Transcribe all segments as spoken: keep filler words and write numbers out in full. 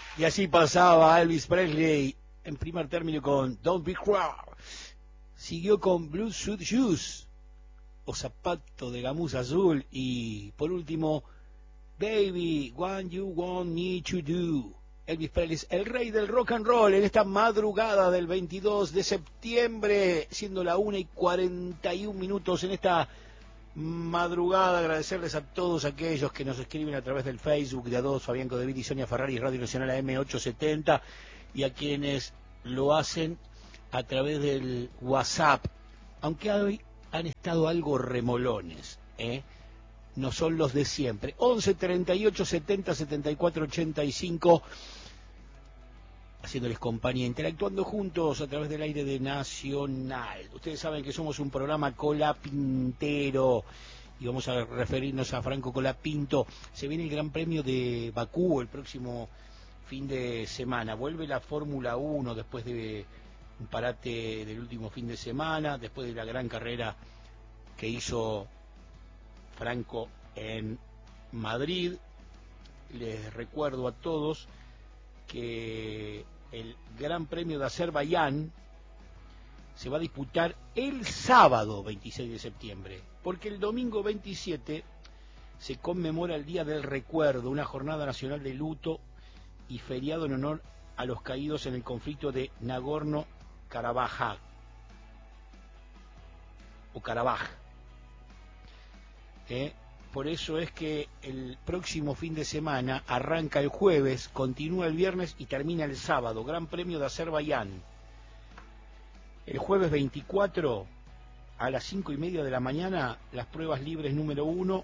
Y así pasaba Elvis Presley en primer término con Don't Be Cruel. Siguió con Blue Suede Shoes o Zapato de Gamuza Azul. Y por último, Baby, What You Want Me to Do. Elvis Presley, el rey del rock and roll, en esta madrugada del veintidós de septiembre, siendo la una y cuarenta y un minutos en esta madrugada. Agradecerles a todos aquellos que nos escriben a través del Facebook de A dos, Fabián Codeviti y Sonia Ferrari, Radio Nacional A M ochocientos setenta, y a quienes lo hacen a través del WhatsApp, aunque hoy han estado algo remolones, ¿eh? No son los de siempre. once treinta y ocho setenta setenta y cuatro ochenta y cinco, haciéndoles compañía, interactuando juntos a través del aire de Nacional. Ustedes saben que somos un programa colapintero y vamos a referirnos a Franco Colapinto. Se viene el Gran Premio de Bakú el próximo fin de semana. Vuelve la Fórmula uno después de un parate del último fin de semana, después de la gran carrera que hizo Franco en Madrid. Les recuerdo a todos que el Gran Premio de Azerbaiyán se va a disputar el sábado veintiséis de septiembre, porque el domingo veintisiete se conmemora el Día del Recuerdo, una jornada nacional de luto y feriado en honor a los caídos en el conflicto de Nagorno-Karabaj o Karabaj. ¿Eh? Por eso es que el próximo fin de semana arranca el jueves, continúa el viernes y termina el sábado. Gran Premio de Azerbaiyán. El jueves veinticuatro a las cinco y media de la mañana las pruebas libres número uno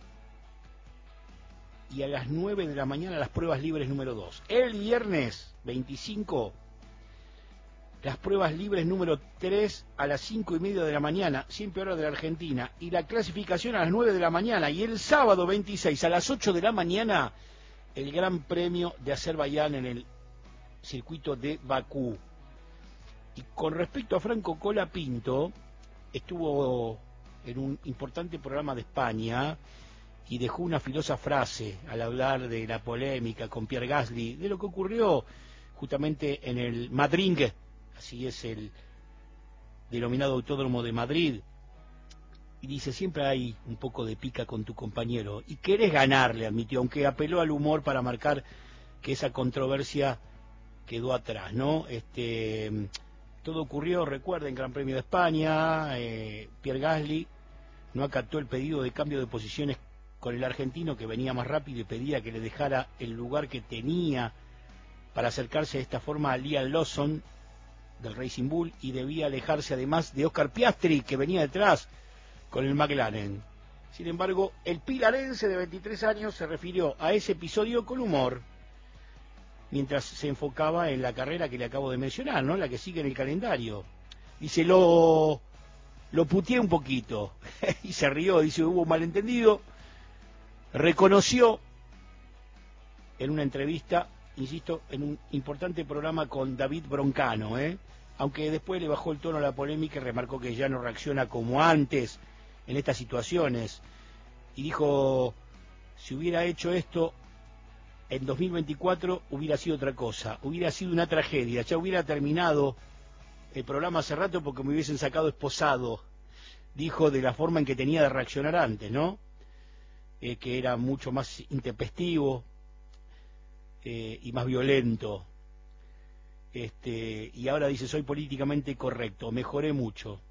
y a las nueve de la mañana las pruebas libres número dos. El viernes veinticinco las pruebas libres número tres a las cinco y media de la mañana, siempre hora de la Argentina, y la clasificación a las nueve de la mañana, y el sábado veintiséis a las ocho de la mañana, el Gran Premio de Azerbaiyán en el circuito de Bakú. Y con respecto a Franco Colapinto, estuvo en un importante programa de España y dejó una filosa frase al hablar de la polémica con Pierre Gasly, de lo que ocurrió justamente en el Madrid. Así es el denominado Autódromo de Madrid. Y dice, siempre hay un poco de pica con tu compañero. Y querés ganarle, admitió, aunque apeló al humor para marcar que esa controversia quedó atrás, ¿no? Este, todo ocurrió, recuerden, Gran Premio de España, eh, Pierre Gasly no acató el pedido de cambio de posiciones con el argentino, que venía más rápido y pedía que le dejara el lugar que tenía para acercarse de esta forma a Liam Lawson del Racing Bull, y debía alejarse además de Oscar Piastri, que venía detrás con el McLaren. Sin embargo, el pilarense de veintitrés años se refirió a ese episodio con humor, mientras se enfocaba en la carrera que le acabo de mencionar, ¿no? La que sigue en el calendario. Dice, lo, lo puteé un poquito, y se rió, dice, hubo un malentendido. Reconoció en una entrevista, insisto, en un importante programa con David Broncano, ¿eh? Aunque después le bajó el tono a la polémica y remarcó que ya no reacciona como antes en estas situaciones. Y dijo, si hubiera hecho esto en dos mil veinticuatro hubiera sido otra cosa, hubiera sido una tragedia, ya hubiera terminado el programa hace rato porque me hubiesen sacado esposado, dijo, de la forma en que tenía de reaccionar antes, ¿no? Eh, que era mucho más intempestivo eh, y más violento. Este, y ahora dice, soy políticamente correcto, mejoré mucho.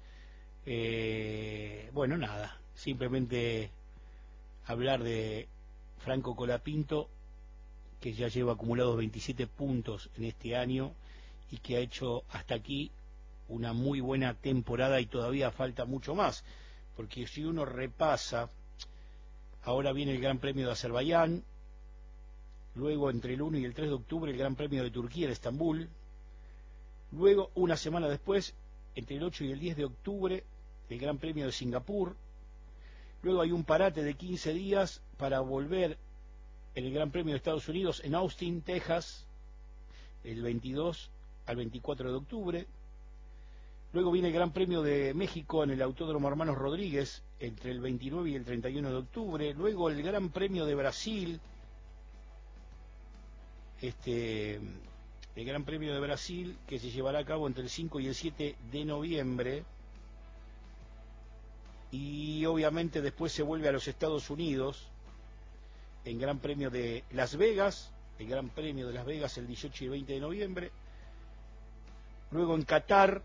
Eh, bueno, nada, simplemente hablar de Franco Colapinto, que ya lleva acumulados veintisiete puntos en este año y que ha hecho hasta aquí una muy buena temporada, y todavía falta mucho más, porque si uno repasa, ahora viene el Gran Premio de Azerbaiyán, luego entre el uno y el tres de octubre el Gran Premio de Turquía de Estambul, luego una semana después, entre el ocho y el diez de octubre, el Gran Premio de Singapur, luego hay un parate de quince días para volver el Gran Premio de Estados Unidos en Austin, Texas, el veintidós al veinticuatro de octubre, luego viene el Gran Premio de México en el Autódromo Hermanos Rodríguez entre el veintinueve y el treinta y uno de octubre, luego el Gran Premio de Brasil este, el Gran Premio de Brasil, que se llevará a cabo entre el cinco y el siete de noviembre. Y obviamente después se vuelve a los Estados Unidos, en Gran Premio de Las Vegas, el Gran Premio de Las Vegas el dieciocho y veinte de noviembre. Luego en Qatar,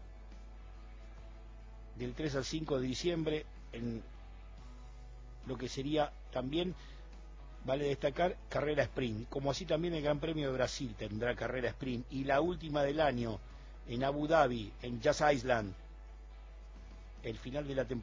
del tres al cinco de diciembre, en lo que sería también, vale destacar, carrera sprint, como así también el Gran Premio de Brasil tendrá carrera sprint, y la última del año en Abu Dhabi, en Yas Island, el final de la temporada.